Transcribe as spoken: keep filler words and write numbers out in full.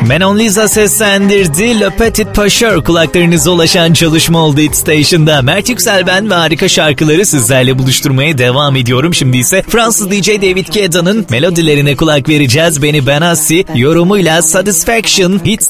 Manon Lisa seslendirdi. Le Petit Pêcheur kulaklarınıza ulaşan çalışma oldu Hit Station'da. Mert Yüksel ben ve harika şarkıları sizlerle buluşturmaya devam ediyorum. Şimdi ise Fransız D J David Guetta'nın melodilerine kulak vereceğiz. Beni Benassi yorumuyla Satisfaction Hit